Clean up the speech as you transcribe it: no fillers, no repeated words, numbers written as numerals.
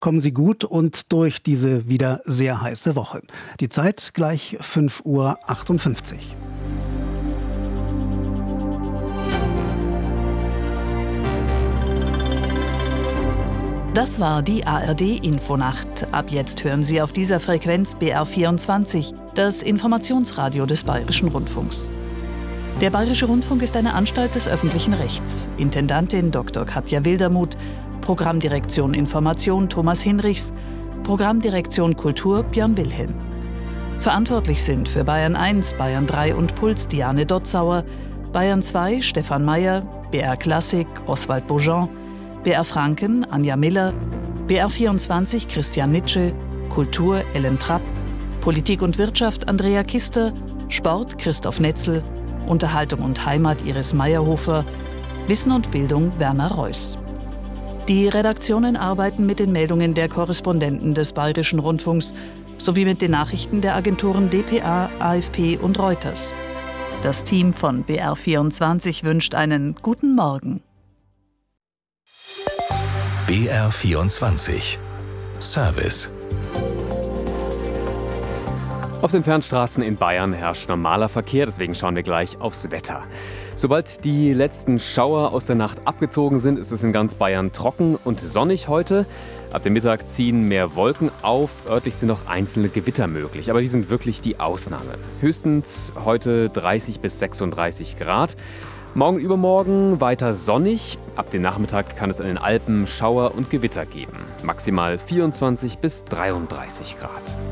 Kommen Sie gut und durch diese wieder sehr heiße Woche. Die Zeit gleich 5:58 Uhr. Das war die ARD-Infonacht. Ab jetzt hören Sie auf dieser Frequenz BR24, das Informationsradio des Bayerischen Rundfunks. Der Bayerische Rundfunk ist eine Anstalt des öffentlichen Rechts. Intendantin Dr. Katja Wildermuth, Programmdirektion Information Thomas Hinrichs, Programmdirektion Kultur Björn Wilhelm. Verantwortlich sind für Bayern 1, Bayern 3 und Puls Diane Dotzauer, Bayern 2 Stefan Mayer, BR Klassik Oswald Beaujean, BR Franken Anja Miller, BR24 Christian Nitsche, Kultur Ellen Trapp, Politik und Wirtschaft Andrea Kister, Sport Christoph Netzel, Unterhaltung und Heimat Iris Meyerhofer, Wissen und Bildung Werner Reuss. Die Redaktionen arbeiten mit den Meldungen der Korrespondenten des Bayerischen Rundfunks sowie mit den Nachrichten der Agenturen dpa, AFP und Reuters. Das Team von BR24 wünscht einen guten Morgen. BR24 Service. Auf den Fernstraßen in Bayern herrscht normaler Verkehr, deswegen schauen wir gleich aufs Wetter. Sobald die letzten Schauer aus der Nacht abgezogen sind, ist es in ganz Bayern trocken und sonnig heute. Ab dem Mittag ziehen mehr Wolken auf, örtlich sind noch einzelne Gewitter möglich, aber die sind wirklich die Ausnahme. Höchstens heute 30 bis 36 Grad. Morgen übermorgen weiter sonnig. Ab dem Nachmittag kann es an den Alpen Schauer und Gewitter geben. Maximal 24 bis 33 Grad.